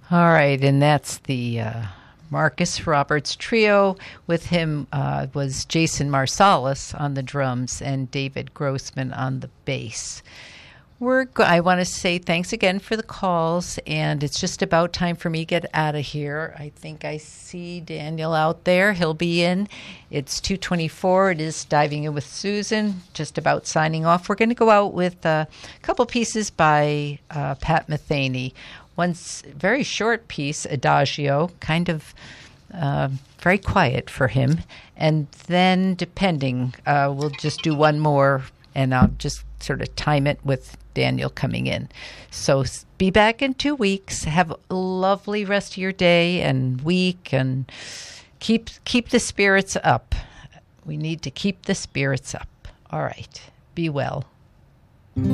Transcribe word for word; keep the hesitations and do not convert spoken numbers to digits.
All right, and that's the uh, Marcus Roberts Trio. With him uh, was Jason Marsalis on the drums and David Grossman on the bass. We're go- I want to say thanks again for the calls, and it's just about time for me to get out of here. I think I see Daniel out there. He'll be in. It's two twenty-four. It is Diving In with Susan, just about signing off. We're going to go out with a couple pieces by uh, Pat Metheny. One's very short piece, Adagio, kind of uh, very quiet for him. And then, depending, uh, we'll just do one more, and I'll just sort of time it with Daniel coming in. So be back in two weeks. Have a lovely rest of your day and week, and keep keep the spirits up. We need to keep the spirits up. All right. Be well.